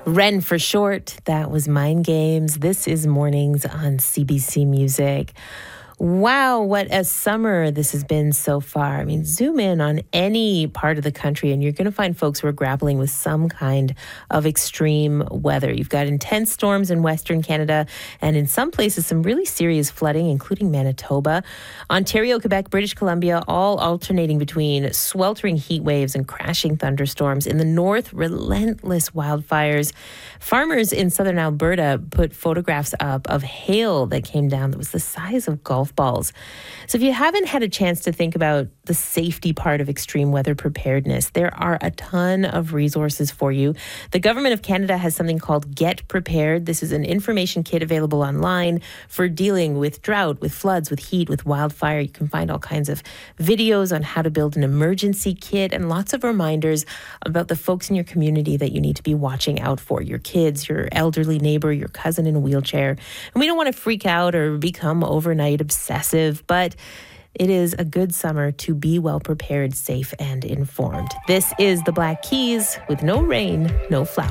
Ren for short. That was Mind Games. This is Mornings on CBC Music. Wow, what a summer this has been so far. I mean, zoom in on any part of the country and you're going to find folks who are grappling with some kind of extreme weather. You've got intense storms in Western Canada and in some places some really serious flooding, including Manitoba. Ontario, Quebec, British Columbia, all alternating between sweltering heat waves and crashing thunderstorms. In the north, relentless wildfires. Farmers in southern Alberta put photographs up of hail that came down that was the size of golf balls. So if you haven't had a chance to think about the safety part of extreme weather preparedness, there are a ton of resources for you. The Government of Canada has something called Get Prepared. This is an information kit available online for dealing with drought, with floods, with heat, with wildfire. You can find all kinds of videos on how to build an emergency kit and lots of reminders about the folks in your community that you need to be watching out for. Your kids, your elderly neighbor, your cousin in a wheelchair. And we don't want to freak out or become overnight obsessive, but it is a good summer to be well prepared, safe, and informed. This is the Black Keys with No Rain, No Flowers.